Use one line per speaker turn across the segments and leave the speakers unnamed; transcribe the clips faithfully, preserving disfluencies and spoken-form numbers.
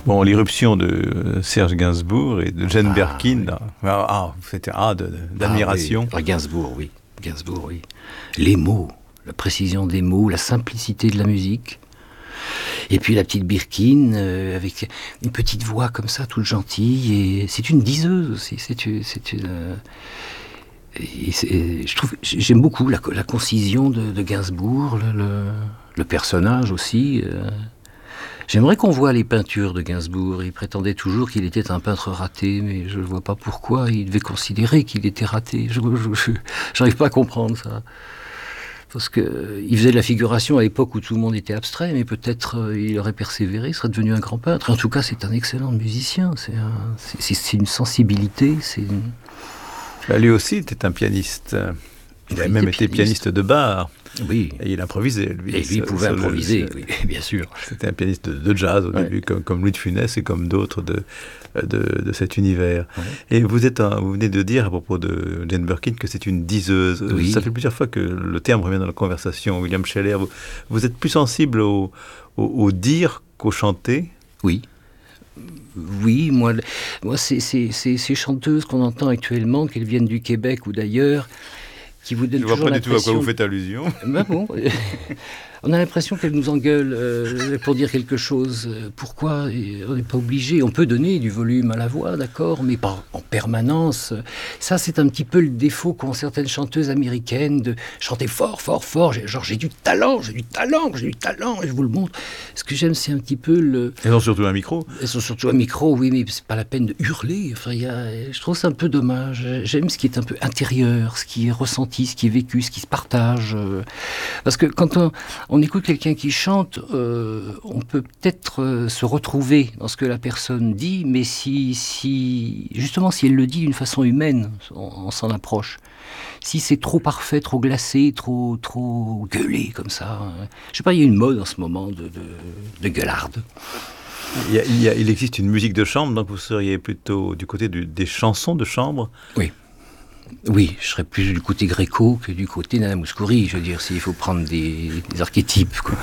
Bon, l'irruption de Serge Gainsbourg et de Jane
Ah,
Birkin,
oui.
ah, ah, c'était ah, de- de- d'admiration.
Ah, oui. Gainsbourg, oui. Gainsbourg, oui. Les mots, la précision des mots, la simplicité de la musique. Et puis la petite Birkin, euh, avec une petite voix comme ça, toute gentille. Et c'est une diseuse aussi. C'est une... C'est une euh, et c'est- je trouve, j'aime beaucoup la, la concision de, de Gainsbourg, le, le, le personnage aussi. euh. J'aimerais qu'on voit les peintures de Gainsbourg. Il prétendait toujours qu'il était un peintre raté, mais je ne vois pas pourquoi il devait considérer qu'il était raté. Je n'arrive pas à comprendre ça. Parce qu'il faisait de la figuration à l'époque où tout le monde était abstrait, mais peut-être euh, il aurait persévéré, il serait devenu un grand peintre. En tout cas, c'est un excellent musicien. C'est un, c'est, c'est une sensibilité. C'est une...
Bah, lui aussi était un pianiste. Il a
Oui,
même
il
été
était
pianiste de bar.
Oui.
Et il improvisait, lui.
Et lui
Ça-
pouvait
ça,
improviser,
je-
oui, bien sûr.
C'était un pianiste de, de jazz au
Ouais.
début, comme, comme Louis de Funès et comme d'autres de, de, de cet univers.
Ouais.
Et vous, êtes un- vous venez de dire à propos de Jane Birkin que c'est une diseuse.
Oui.
Ça fait plusieurs fois que le terme revient dans la conversation. William Scheller, vous, vous êtes plus sensible au, au, au dire qu'au chanter.
Oui. Oui, moi, moi c'est, c'est, c'est ces chanteuses qu'on entend actuellement, qu'elles viennent du Québec ou d'ailleurs, qui vous donnent
Je ne vois
toujours
pas du tout à quoi
l'impression...
vous faites allusion.
Ben bon, on a l'impression qu'elle nous engueule euh, pour dire quelque chose. Pourquoi? Et on n'est pas obligé. On peut donner du volume à la voix, d'accord, mais pas en permanence. Ça, c'est un petit peu le défaut qu'ont certaines chanteuses américaines de chanter fort, fort, fort. J'ai- Genre, j'ai du talent, j'ai du talent, j'ai du talent, et je vous le montre. Ce que j'aime, c'est un petit peu le...
Elles ont surtout un micro.
Elles sont surtout un micro, oui, mais c'est pas la peine de hurler. Enfin, il y a... Je trouve ça un peu dommage. J'aime ce qui est un peu intérieur, ce qui est ressenti, ce qui est vécu, ce qui se partage. euh. Parce que quand on, on écoute quelqu'un qui chante, euh, on peut peut-être euh, se retrouver dans ce que la personne dit, mais si, si justement, si elle le dit d'une façon humaine, on, on s'en approche. Si c'est trop parfait, trop glacé, trop, trop gueulé comme ça, hein. Je sais pas, il y a une mode en ce moment de, de, de gueularde.
Il, y a- il y a- il existe une musique de chambre, donc vous seriez plutôt du côté du- des chansons de chambre.
Oui. Oui, je serais plus du côté gréco que du côté Nana Mouskouri, je veux dire, s'il faut prendre des, des archétypes, quoi.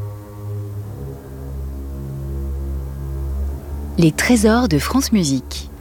Les trésors de France Musique.